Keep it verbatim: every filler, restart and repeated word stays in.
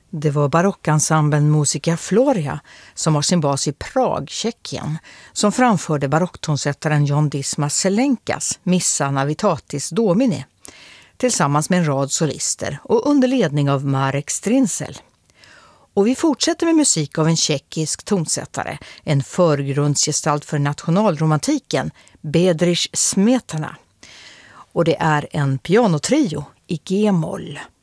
Det var barockensemblen Musica Floria som har sin bas i Prag, Tjeckien, som framförde barocktonsättaren John Dismas Selenkas Missa Navitatis Domini tillsammans med en rad solister och under ledning av Marek Strinsel. Och vi fortsätter med musik av en tjeckisk tonsättare, en förgrundsgestalt för nationalromantiken, Bedřich Smetana. Och det är en pianotrio i G-moll.